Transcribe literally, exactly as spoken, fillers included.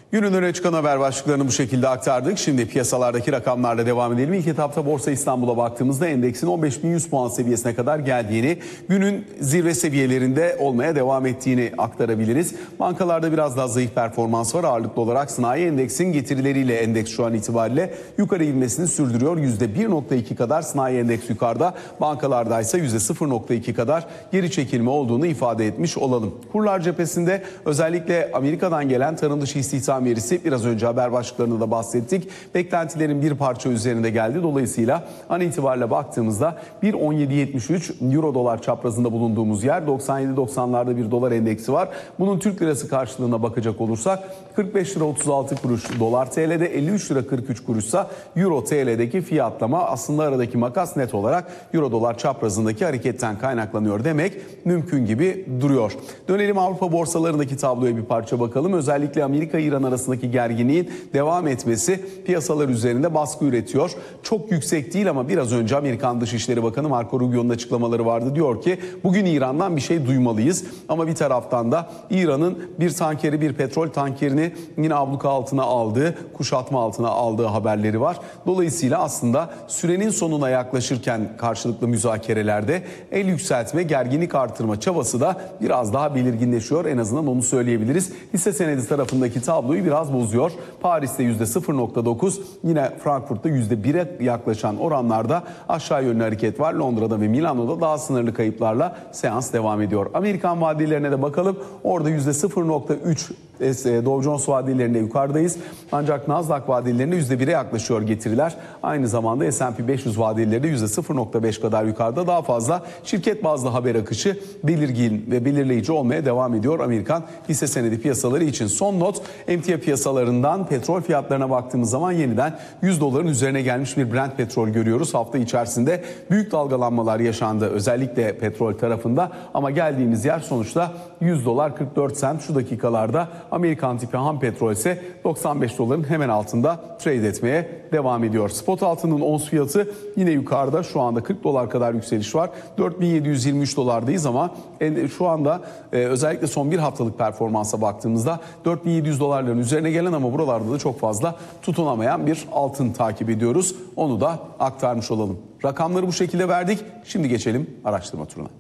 Günün öne çıkan haber başlıklarını bu şekilde aktardık. Şimdi piyasalardaki rakamlarla devam edelim. İlk etapta Borsa İstanbul'a baktığımızda endeksin on beş bin yüz puan seviyesine kadar geldiğini, günün zirve seviyelerinde olmaya devam ettiğini aktarabiliriz. Bankalarda biraz daha zayıf performans var. Ağırlıklı olarak sanayi endeksin getirileriyle endeks şu an itibariyle yukarı ivmesini sürdürüyor. yüzde bir nokta iki kadar sanayi endeks yukarıda. Bankalarda ise yüzde sıfır nokta iki kadar geri çekilme olduğunu ifade etmiş olalım. Kurlar cephesinde özellikle Amerika'dan gelen tarım dışı istihdam verisi, biraz önce haber başlıklarında da bahsettik, beklentilerin bir parça üzerinde geldi. Dolayısıyla an itibariyle baktığımızda bir on yedi yetmiş üç euro dolar çaprazında bulunduğumuz yer, doksan yedi doksanlarda bir dolar endeksi var. Bunun Türk lirası karşılığına bakacak olursak kırk beş lira otuz altı kuruş dolar T L'de, elli üç lira kırk üç kuruşsa euro T L'deki fiyatlama, aslında aradaki makas net olarak euro dolar çaprazındaki hareketten kaynaklanıyor demek mümkün gibi duruyor. Dönelim Avrupa borsalarındaki tabloya bir parça bakalım. Özellikle Amerika-İran arasındaki gerginliğin devam etmesi piyasalar üzerinde baskı üretiyor. Çok yüksek değil ama biraz önce Amerikan Dışişleri Bakanı Marco Rubio'nun açıklamaları vardı. Diyor ki bugün İran'dan bir şey duymalıyız. Ama bir taraftan da İran'ın bir tankeri, bir petrol tankerini yine abluka altına aldığı, kuşatma altına aldığı haberleri var. Dolayısıyla aslında sürenin sonuna yaklaşırken karşılıklı müzakerelerde el yükseltme, gerginlik artırma çabası da biraz daha belirginleşiyor. En azından onu söyleyebiliriz. Hisse senedi tarafındaki tabloyu biraz bozuyor. Paris'te yüzde sıfır nokta dokuz, yine Frankfurt'ta yüzde bire yaklaşan oranlarda aşağı yönlü hareket var. Londra'da ve Milano'da daha sınırlı kayıplarla seans devam ediyor. Amerikan vadelerine de bakalım. Orada yüzde sıfır nokta üç Dow Jones vadelerinde yukarıdayız. Ancak Nasdaq vadelerinde yüzde bire yaklaşıyor getiriler. Aynı zamanda S and P beş yüz vadeleri de yüzde sıfır nokta beş kadar yukarıda. Daha fazla şirket bazlı haber akışı belirgin ve belirleyici olmaya devam ediyor Amerikan hisse senedi piyasaları için. Son not, emtia piyasalarından petrol fiyatlarına baktığımız zaman yeniden yüz doların üzerine gelmiş bir Brent petrol görüyoruz. Hafta içerisinde büyük dalgalanmalar yaşandı özellikle petrol tarafında ama geldiğimiz yer sonuçta yüz dolar kırk dört sent şu dakikalarda. Amerikan tipi ham petrol ise doksan beş doların hemen altında trade etmeye devam ediyor. Spot altının ons fiyatı yine yukarıda, şu anda kırk dolar kadar yükseliş var. dört bin yedi yüz yirmi üç dolardayız ama şu anda özellikle son bir haftalık performansa baktığımızda dört bin yedi yüz dolarların üzerine gelen ama buralarda da çok fazla tutunamayan bir altın takip ediyoruz. Onu da aktarmış olalım. Rakamları bu şekilde verdik. Şimdi geçelim araştırma turuna.